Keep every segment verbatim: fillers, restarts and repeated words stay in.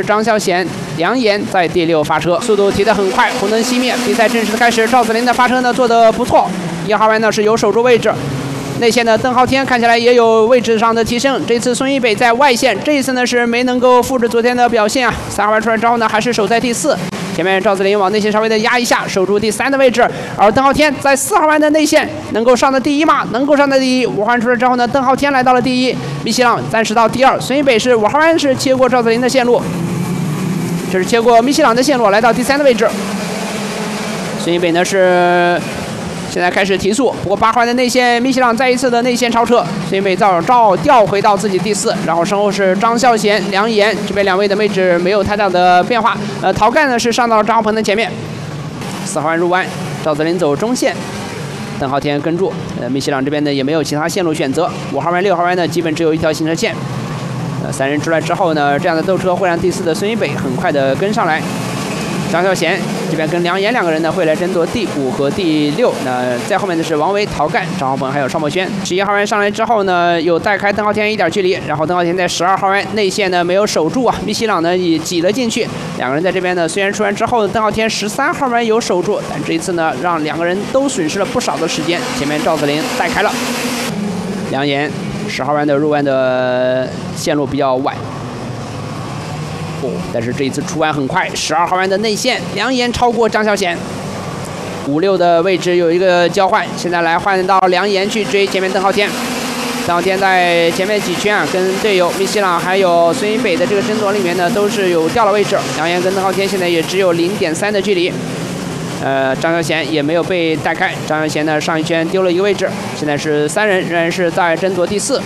张孝贤、梁岩在第六发车，速度提得很快，红灯熄灭，比赛正式的开始。赵子琳的发车呢做得不错，一号弯呢是有守住位置。内线的邓浩天看起来也有位置上的提升，这次孙一北在外线，这一次呢是没能够复制昨天的表现啊。三号弯出来之后呢，还是守在第四。前面赵子琳往内线稍微的压一下，守住第三的位置。而邓浩天在四号弯的内线能够上的第一吗？能够上的第一。五号弯出来之后呢，邓浩天来到了第一，米西朗暂时到第二。孙一北是五号弯是切过赵子琳的线路，这是切过米西朗的线路，来到第三的位置。孙一北呢是。现在开始提速，不过八号弯的内线，米西朗再一次的内线超车，孙一北照照调回到自己第四，然后身后是张孝贤、梁岩，这边两位的位置没有太大的变化。呃，陶干呢是上到了张浩鹏的前面。四号弯入弯，赵子琳走中线，邓浩天跟住，呃，米西朗这边呢也没有其他线路选择。五号弯、六号弯呢基本只有一条行车线。呃，三人出来之后呢，这样的斗车会让第四的孙一北很快的跟上来。张孝贤这边跟梁岩两个人呢会来争夺第五和第六，那在后面的是王维、陶干、张浩鹏还有邵墨轩。十一号弯上来之后呢，有带开邓浩天一点距离，然后邓浩天在十二号弯内线呢没有守住啊，米西朗呢也挤了进去，两个人在这边呢虽然出弯之后，邓浩天十三号弯有守住，但这一次呢让两个人都损失了不少的时间。前面赵子琳带开了，梁岩十号弯的入弯的线路比较晚。哦，但是这一次出弯很快，十二号弯的内线，梁岩超过张孝贤，五六的位置有一个交换，现在来换到梁岩去追前面邓浩天。邓浩天在前面几圈啊，跟队友米西朗还有孙一北的这个争夺里面呢，都是有掉了位置。梁岩跟邓浩天现在也只有零点三的距离。呃，张孝贤也没有被带开，张孝贤呢上一圈丢了一个位置，现在是三人仍然是在争夺第四。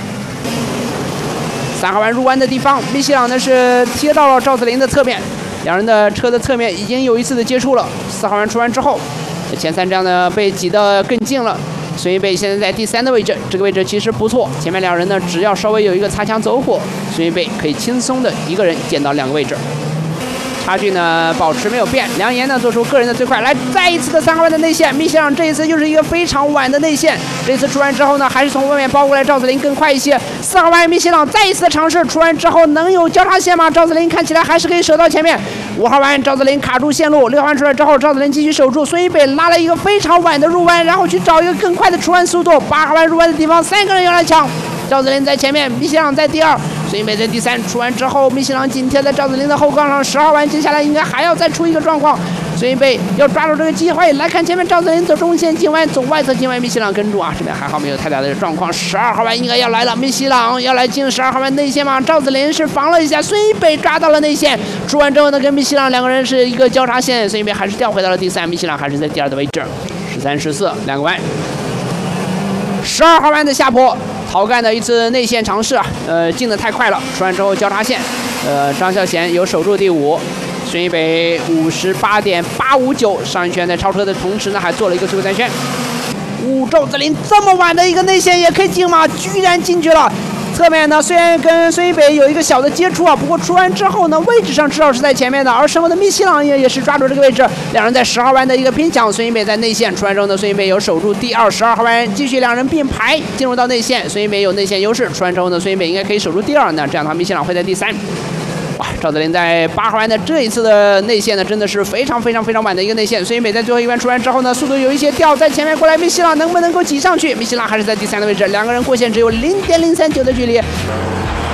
三号弯入弯的地方，米西朗呢是贴到了赵子琳的侧面，两人的车的侧面已经有一次的接触了。四号弯出弯之后，前三站呢被挤得更近了。孙一北现在在第三的位置，这个位置其实不错，前面两人呢只要稍微有一个擦枪走火，孙一北可以轻松的一个人捡到两个位置。差距呢保持没有变，梁岩呢做出个人的最快，来再一次的三号弯的内线，米西朗这一次又是一个非常晚的内线，这次出弯之后呢还是从外面包过来，赵子琳更快一些。四号弯米西朗再一次的尝试，出弯之后能有交叉线吗？赵子琳看起来还是可以守到前面。五号弯赵子琳卡住线路，六号弯出来之后赵子琳继续守住，孙一北拉了一个非常晚的入弯，然后去找一个更快的出弯速度。八号弯入弯的地方三个人要来抢，赵子琳在前面，米西朗在第二，孙一北在第三。出弯之后米西朗紧贴在赵子琳的后杠上，十号弯接下来应该还要再出一个状况，孙一北要抓住这个机会。来看前面赵子琳走中线进弯，走外侧进弯，米西朗跟住啊，这边还好没有太大的状况。十二号弯应该要来了，米西朗要来进十二号弯内线吗？赵子琳是防了一下，孙一北抓到了内线，出弯之后呢跟米西朗两个人是一个交叉线，孙一北还是调回到了第三，米西朗还是在第二的位置。十三十四两个弯，十二号弯的下坡，陶干的一次内线尝试啊，呃进的太快了，出弯之后交叉线，呃张孝贤有守住第五，孙一北五十八点八五九，上一圈在超车的同时呢还做了一个最后单圈。五赵子琳这么晚的一个内线也可以进吗？居然进去了。侧面呢虽然跟孙一北有一个小的接触啊，不过出弯之后呢位置上至少是在前面的，而身后的米西朗也也是抓住这个位置，两人在十号弯的一个拼抢，孙一北在内线，出弯之后呢孙一北有守住第二，十二号弯继续两人并排进入到内线，孙一北有内线优势，出弯之后呢孙一北应该可以守住第二，那这样的话米西朗会在第三。哇，赵子琳在八号弯的这一次的内线呢，真的是非常非常非常晚的一个内线。孙一北在最后一弯出弯之后呢，速度有一些掉，在前面过来，米西朗能不能够挤上去？米西朗还是在第三的位置，两个人过线只有零点零三九的距离。